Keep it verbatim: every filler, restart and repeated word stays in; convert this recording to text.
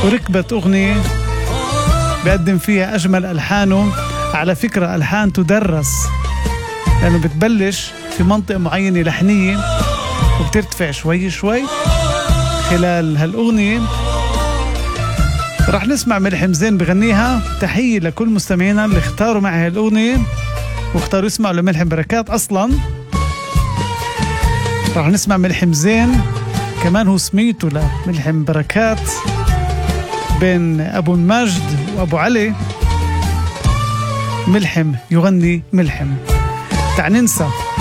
وركبت أغنية بيقدم فيها أجمل ألحانه. على فكرة ألحان تدرس، لأنه بتبلش في منطقة معينة لحنية وبترتفع شوي شوي خلال هالأغنية. رح نسمع ملحم زين بغنيها. تحية لكل مستمعينا اللي اختاروا معي هالأغنية واختاروا يسمعوا لملحم بركات. أصلا رح نسمع ملحم زين كمان، هو سميته لملحم بركات بين أبو المجد وأبو علي. ملحم يغني ملحم. تعال ننسى